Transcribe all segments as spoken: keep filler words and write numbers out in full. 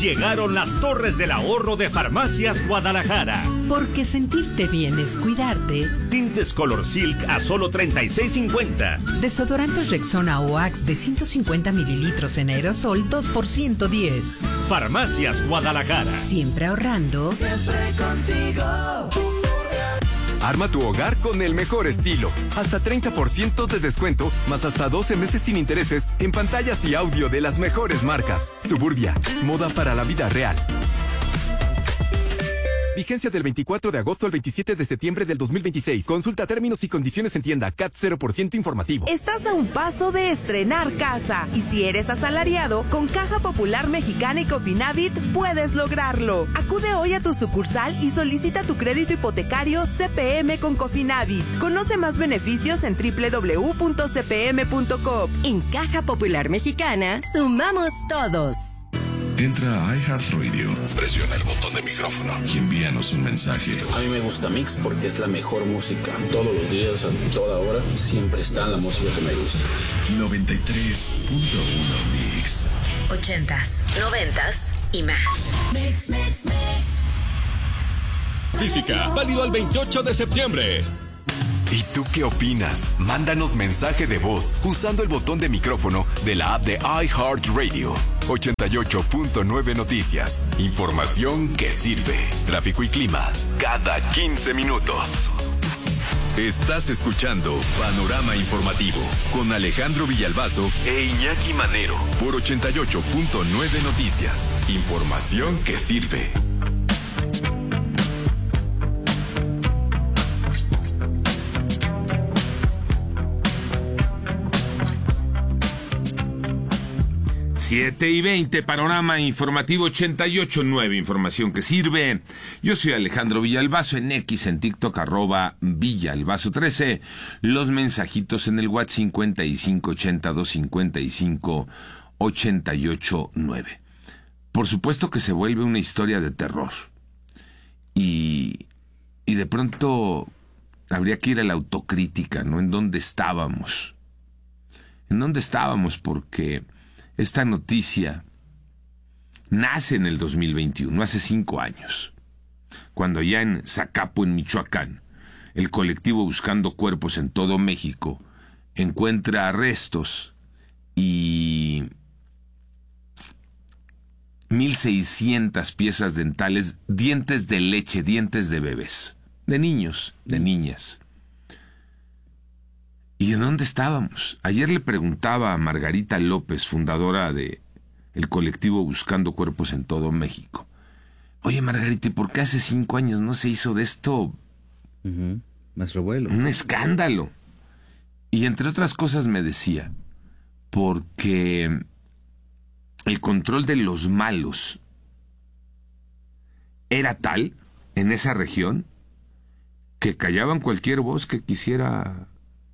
Llegaron las torres del ahorro de Farmacias Guadalajara. Porque sentirte bien es cuidarte. Tintes Color Silk a solo treinta y seis cincuenta. Desodorantes Rexona o Axe de ciento cincuenta mililitros en aerosol, dos por ciento diez. Farmacias Guadalajara. Siempre ahorrando. Siempre contigo. Arma tu hogar con el mejor estilo. Hasta treinta por ciento de descuento, más hasta doce meses sin intereses en pantallas y audio de las mejores marcas. Suburbia, moda para la vida real. Vigencia del veinticuatro de agosto al veintisiete de septiembre del dos mil veintiséis. Consulta términos y condiciones en tienda. C A T cero por ciento informativo. Estás a un paso de estrenar casa. Y si eres asalariado, con Caja Popular Mexicana y Cofinavit puedes lograrlo. Acude hoy a tu sucursal y solicita tu crédito hipotecario C P M con Cofinavit. Conoce más beneficios en doble u doble u doble u punto c p m punto com. En Caja Popular Mexicana, sumamos todos. Entra a iHeartRadio, presiona el botón de micrófono y envíanos un mensaje. A mí me gusta Mix porque es la mejor música. Todos los días, a toda hora, siempre está la música que me gusta. noventa y tres punto uno Mix. Ochentas, noventas y más. Mix, mix, mix. Física, válido al veintiocho de septiembre. ¿Y tú qué opinas? Mándanos mensaje de voz usando el botón de micrófono de la app de iHeartRadio. ochenta y ocho punto nueve Noticias. Información que sirve. Tráfico y clima cada quince minutos. Estás escuchando Panorama Informativo con Alejandro Villalbazo e Iñaki Manero por ochenta y ocho punto nueve Noticias. Información que sirve. siete y veinte, Panorama Informativo ochenta y ocho punto nueve, información que sirve. Yo soy Alejandro Villalbazo, en X, en TikTok, arroba Villalbazo trece. Los mensajitos en el WhatsApp cincuenta y cinco ochenta dos cincuenta y cinco ochenta y ocho nueve. Por supuesto que se vuelve una historia de terror. Y, y de pronto habría que ir a la autocrítica, ¿no? ¿En dónde estábamos? ¿En dónde estábamos? Porque esta noticia nace en el dos mil veintiuno, hace cinco años, cuando ya en Zacapo, en Michoacán, el colectivo Buscando Cuerpos en todo México encuentra restos y mil seiscientas piezas dentales, dientes de leche, dientes de bebés, de niños, de niñas. ¿Y en dónde estábamos? Ayer le preguntaba a Margarita López, fundadora de el colectivo Buscando Cuerpos en todo México. Oye, Margarita, ¿y por qué hace cinco años no se hizo de esto uh-huh. más revuelo? Un escándalo. Y entre otras cosas me decía, porque el control de los malos era tal en esa región que callaban cualquier voz que quisiera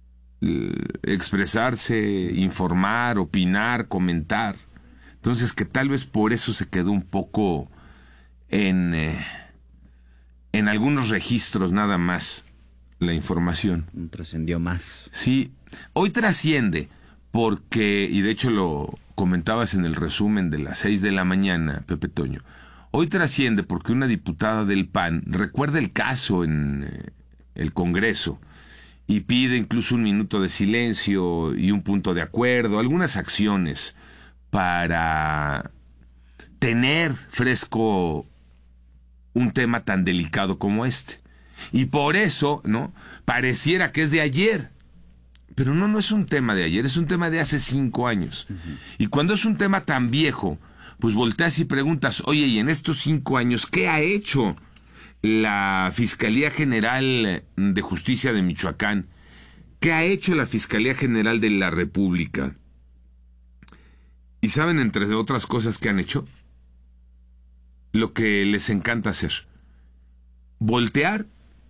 expresarse, informar, opinar, comentar. Entonces que tal vez por eso se quedó un poco en eh, en algunos registros nada más la información. No trascendió más. Sí, hoy trasciende porque, y de hecho lo comentabas en el resumen de las seis de la mañana, Pepe Toño, hoy trasciende porque una diputada del P A N recuerda el caso en eh, el Congreso y pide incluso un minuto de silencio y un punto de acuerdo, algunas acciones para tener fresco un tema tan delicado como este. Y por eso, ¿no? Pareciera que es de ayer. Pero no, no es un tema de ayer, es un tema de hace cinco años. Uh-huh. Y cuando es un tema tan viejo, pues volteas y preguntas, oye, y en estos cinco años, ¿qué ha hecho la Fiscalía General de Justicia de Michoacán? ¿Qué ha hecho la Fiscalía General de la República? ¿Y saben, entre otras cosas que han hecho? Lo que les encanta hacer. Voltear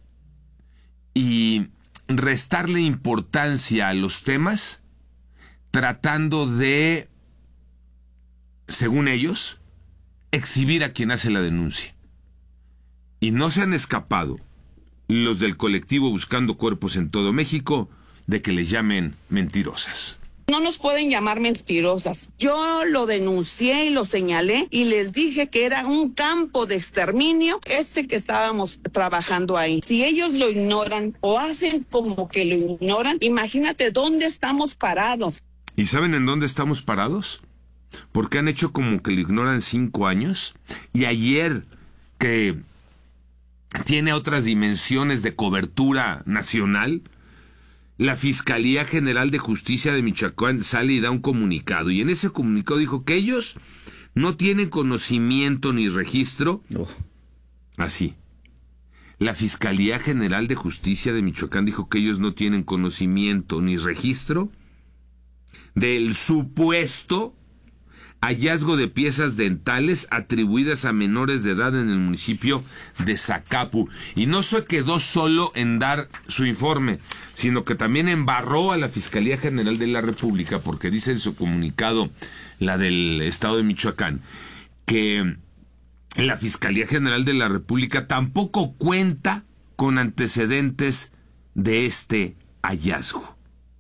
y restarle importancia a los temas, tratando de, según ellos, exhibir a quien hace la denuncia. Y no se han escapado los del colectivo Buscando Cuerpos en todo México de que les llamen mentirosas. No nos pueden llamar mentirosas. Yo lo denuncié y lo señalé y les dije que era un campo de exterminio este que estábamos trabajando ahí. Si ellos lo ignoran o hacen como que lo ignoran, imagínate dónde estamos parados. ¿Y saben en dónde estamos parados? Porque han hecho como que lo ignoran cinco años. Y ayer, que tiene otras dimensiones de cobertura nacional, la Fiscalía General de Justicia de Michoacán sale y da un comunicado. Y en ese comunicado dijo que ellos no tienen conocimiento ni registro. Oh. Así. La Fiscalía General de Justicia de Michoacán dijo que ellos no tienen conocimiento ni registro del supuesto hallazgo de piezas dentales atribuidas a menores de edad en el municipio de Zacapu. Y no se quedó solo en dar su informe, sino que también embarró a la Fiscalía General de la República, porque dice en su comunicado, la del Estado de Michoacán, que la Fiscalía General de la República tampoco cuenta con antecedentes de este hallazgo.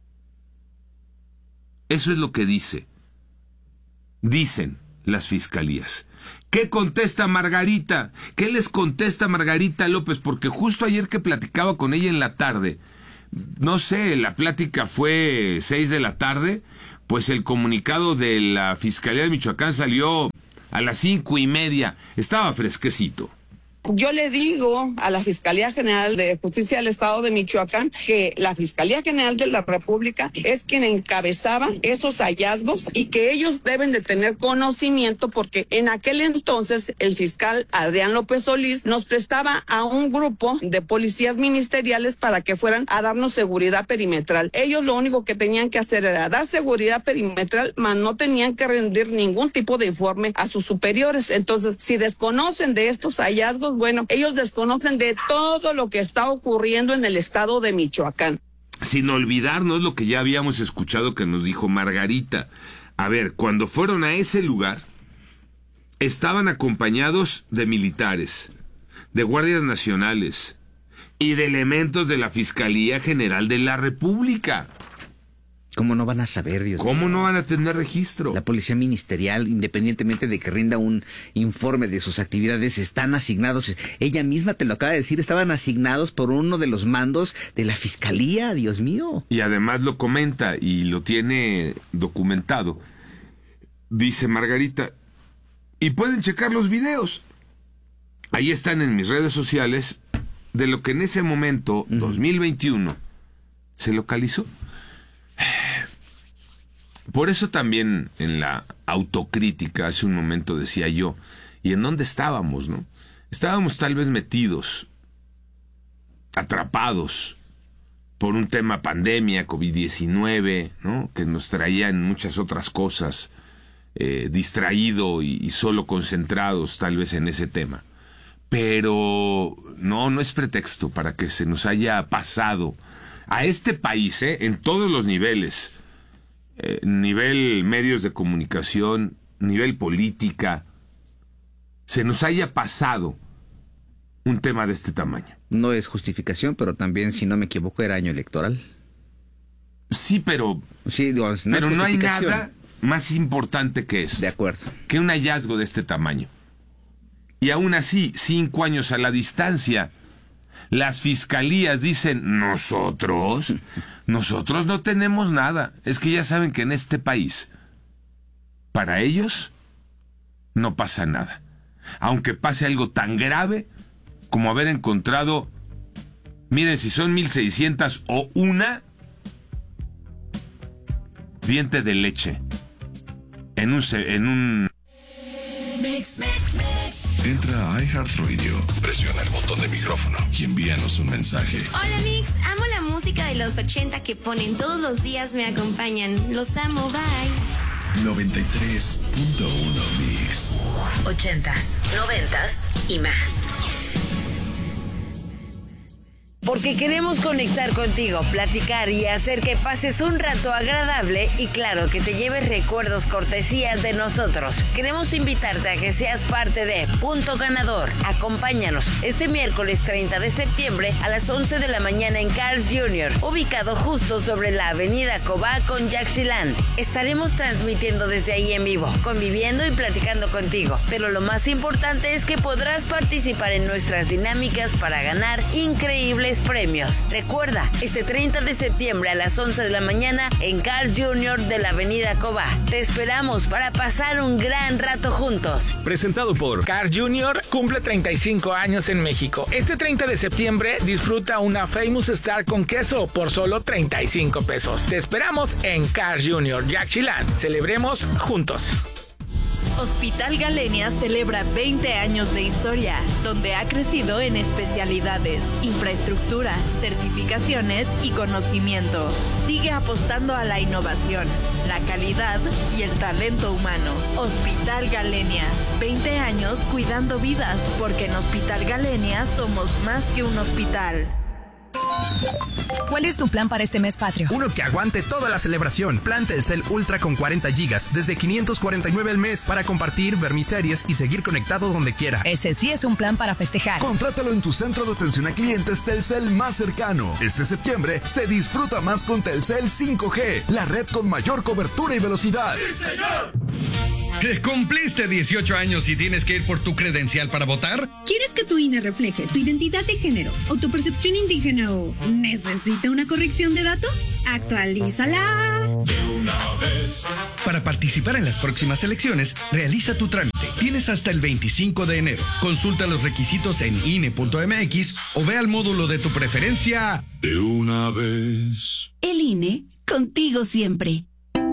Eso es lo que dice. Dicen las fiscalías. ¿Qué contesta Margarita? ¿Qué les contesta Margarita López? Porque justo ayer que platicaba con ella en la tarde, no sé, la plática fue seis de la tarde, pues el comunicado de la Fiscalía de Michoacán salió a las cinco y media. Estaba fresquecito. Yo le digo a la Fiscalía General de Justicia del Estado de Michoacán que la Fiscalía General de la República es quien encabezaba esos hallazgos y que ellos deben de tener conocimiento, porque en aquel entonces el fiscal Adrián López Solís nos prestaba a un grupo de policías ministeriales para que fueran a darnos seguridad perimetral. Ellos lo único que tenían que hacer era dar seguridad perimetral, mas no tenían que rendir ningún tipo de informe a sus superiores. Entonces, si desconocen de estos hallazgos, bueno, ellos desconocen de todo lo que está ocurriendo en el estado de Michoacán. Sin olvidarnos lo que ya habíamos escuchado que nos dijo Margarita. A ver, cuando fueron a ese lugar, estaban acompañados de militares, de guardias nacionales y de elementos de la Fiscalía General de la República. ¿Cómo no van a saber, Dios ¿Cómo mío? no van a tener registro? La Policía Ministerial, independientemente de que rinda un informe de sus actividades, están asignados, ella misma te lo acaba de decir, estaban asignados por uno de los mandos de la Fiscalía, Dios mío. Y además lo comenta y lo tiene documentado. Dice Margarita, y pueden checar los videos. Ahí están en mis redes sociales de lo que en ese momento, uh-huh. dos mil veintiuno, se localizó. Por eso también en la autocrítica hace un momento decía yo, ¿y en dónde estábamos, no? Estábamos tal vez metidos, atrapados por un tema pandemia, covid diecinueve, ¿no? Que nos traía en muchas otras cosas, eh, distraído y, y solo concentrados tal vez en ese tema. Pero no, no es pretexto para que se nos haya pasado a este país, ¿eh? En todos los niveles. Eh, nivel medios de comunicación, nivel política, se nos haya pasado un tema de este tamaño. No es justificación, pero también, si no me equivoco, era año electoral. Sí, pero, sí, digo, no, pero no hay nada más importante que eso. De acuerdo. Que un hallazgo de este tamaño. Y aún así, cinco años a la distancia, las fiscalías dicen, nosotros, nosotros no tenemos nada. Es que ya saben que en este país, para ellos, no pasa nada. Aunque pase algo tan grave como haber encontrado, miren, si son mil seiscientas o una, diente de leche en un... En un... Mix, mix, mix. Entra a iHeartRadio, presiona el botón de micrófono y envíanos un mensaje. Hola Mix, amo la música de los ochenta que ponen todos los días, me acompañan. Los amo, bye. noventa y tres punto uno Mix. Ochentas, noventas y más. porque queremos conectar contigo, platicar y hacer que pases un rato agradable y claro, que te lleves recuerdos cortesías de nosotros. Queremos invitarte a que seas parte de Punto Ganador. Acompáñanos este miércoles treinta de septiembre a las once de la mañana en Carl's junior, ubicado justo sobre la avenida Cobá con Yaxchilán. Estaremos transmitiendo desde ahí en vivo, conviviendo y platicando contigo, pero lo más importante es que podrás participar en nuestras dinámicas para ganar increíbles premios. Recuerda, este treinta de septiembre a las once de la mañana en Carl's junior de la avenida Cobá. Te esperamos para pasar un gran rato juntos. Presentado por Carl's junior, cumple treinta y cinco años en México. Este treinta de septiembre disfruta una Famous Star con queso por solo treinta y cinco pesos. Te esperamos en Carl's junior, Yaxchilán. Celebremos juntos. Hospital Galenia celebra veinte años de historia, donde ha crecido en especialidades, infraestructura, certificaciones y conocimiento. Sigue apostando a la innovación, la calidad y el talento humano. Hospital Galenia, veinte años cuidando vidas, porque en Hospital Galenia somos más que un hospital. ¿Cuál es tu plan para este mes patrio? Uno que aguante toda la celebración. Plan Telcel Ultra con cuarenta gigas desde quinientos cuarenta y nueve al mes para compartir, ver mis series y seguir conectado donde quiera. Ese sí es un plan para festejar. Contrátalo en tu centro de atención a clientes Telcel más cercano. Este septiembre se disfruta más con Telcel cinco G, la red con mayor cobertura y velocidad. ¡Sí, señor! ¿Cumpliste dieciocho años y tienes que ir por tu credencial para votar? ¿Quieres que tu I N E refleje tu identidad de género o tu percepción indígena o necesita una corrección de datos? ¡Actualízala! De una vez. Para participar en las próximas elecciones, realiza tu trámite. Tienes hasta el veinticinco de enero. Consulta los requisitos en I N E punto M X o ve al módulo de tu preferencia. De una vez. El I N E, contigo siempre.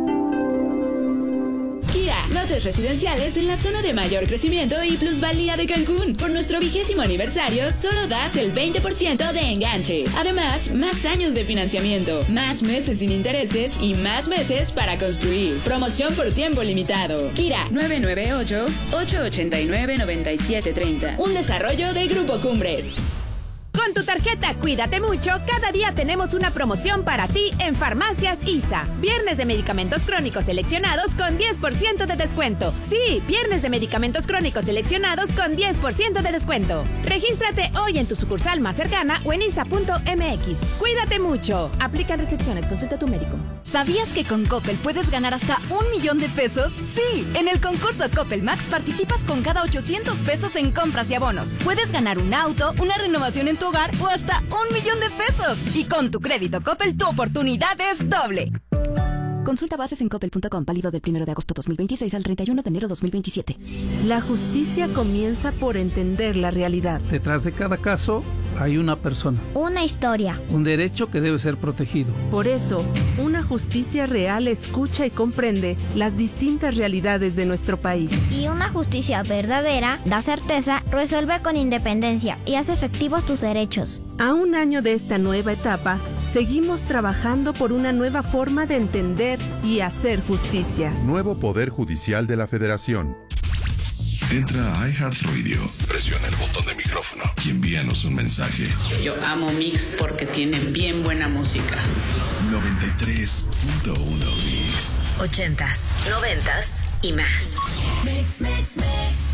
Lotes residenciales en la zona de mayor crecimiento y plusvalía de Cancún. Por nuestro vigésimo aniversario, solo das el veinte por ciento de enganche. Además, más años de financiamiento, más meses sin intereses y más meses para construir. Promoción por tiempo limitado. Kira, nueve nueve ocho, ocho ocho nueve, nueve siete tres cero. Un desarrollo de Grupo Cumbres. Con tu tarjeta Cuídate Mucho, cada día tenemos una promoción para ti en Farmacias I S A. Viernes de medicamentos crónicos seleccionados con diez por ciento de descuento. Sí, viernes de medicamentos crónicos seleccionados con diez por ciento de descuento. Regístrate hoy en tu sucursal más cercana o en isa punto m x. Cuídate Mucho. Aplican restricciones. Consulta a tu médico. ¿Sabías que con Coppel puedes ganar hasta un millón de pesos? Sí, en el concurso Coppel Max participas con cada ochocientos pesos en compras y abonos. Puedes ganar un auto, una renovación en tu hogar o hasta un millón de pesos. Y con tu crédito Coppel, tu oportunidad es doble. Consulta bases en coppel punto com, válido del primero de agosto dos mil veintiséis al treinta y uno de enero dos mil veintisiete. La justicia comienza por entender la realidad. Detrás de cada caso hay una persona. Una historia. Un derecho que debe ser protegido. Por eso, una justicia real escucha y comprende las distintas realidades de nuestro país. Y una justicia verdadera da certeza, resuelve con independencia y hace efectivos tus derechos. A un año de esta nueva etapa, seguimos trabajando por una nueva forma de entender y hacer justicia. Nuevo Poder Judicial de la Federación. Entra a iHeartRadio, presiona el botón de micrófono y envíanos un mensaje. Yo amo Mix porque tiene bien buena música. noventa y tres punto uno Mix. Ochentas, noventas y más. Mix, mix, mix.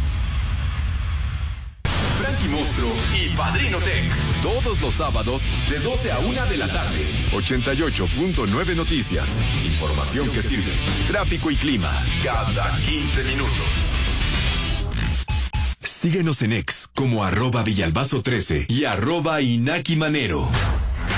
Frankie Monstruo y Padrino Tech. Todos los sábados de doce a una de la tarde. ochenta y ocho punto nueve Noticias. Información que sirve. Tráfico y clima. Cada quince minutos. Síguenos en X como arroba Villalbazo trece y arroba Inaki Manero.